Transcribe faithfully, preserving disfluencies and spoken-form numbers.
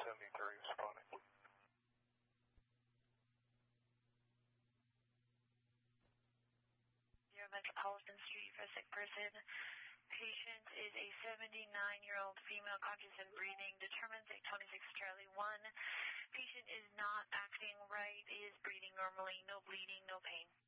seventy-three responding. Zero Metropolitan Street for a sick person. Patient is a seventy-nine-year-old female, conscious and breathing, determined sick twenty-six Charlie one. Patient is not acting right, is breathing normally, no bleeding, no pain.